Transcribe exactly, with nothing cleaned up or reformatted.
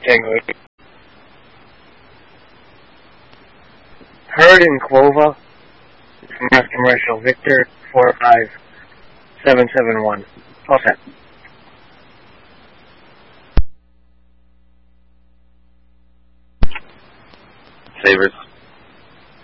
Tango. Heard in Clova. From Mass Commercial. Victor four five seven seven one. All set. Favors.